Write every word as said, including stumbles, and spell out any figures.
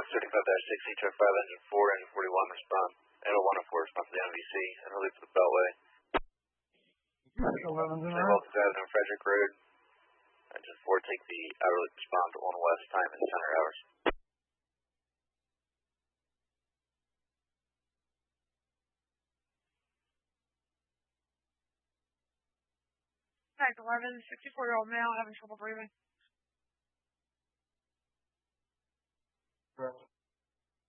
thirty-five dash sixty, truck five, engine four, engine forty-one, respond. L one oh four, respond to the N V C, and relief for the Beltway. eleven's in Welcome to Avenue Frederick Road. Engine four, take the outer loop, respond to one west, time is center hours. eleven, sixty-four-year-old male having trouble breathing.